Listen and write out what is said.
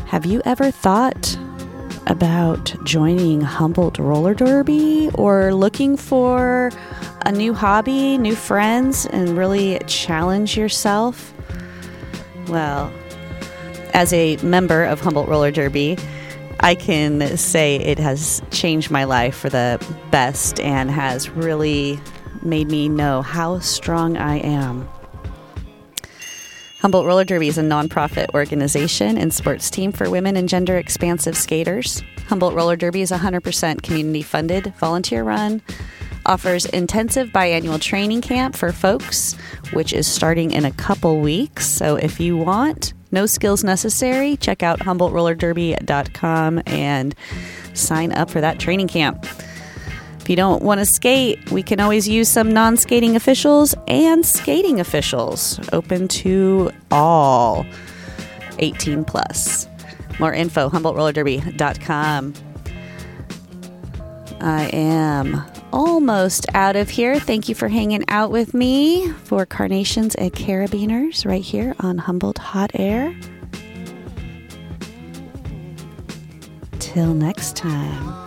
Have you ever thought about joining Humboldt Roller Derby or looking for a new hobby, new friends, and really challenge yourself? Well, as a member of Humboldt Roller Derby, I can say it has changed my life for the best and has really made me know how strong I am. Humboldt Roller Derby is a nonprofit organization and sports team for women and gender-expansive skaters. Humboldt Roller Derby is 100% community-funded, volunteer-run, offers intensive biannual training camp for folks, which is starting in a couple weeks. So if you want, no skills necessary, check out HumboldtRollerDerby.com and sign up for that training camp. If you don't want to skate, we can always use some non-skating officials and skating officials. Open to all 18 plus. More info, HumboldtRollerDerby.com. I am almost out of here. Thank you for hanging out with me for Carnations and Carabiners right here on Humboldt Hot Air. Till next time.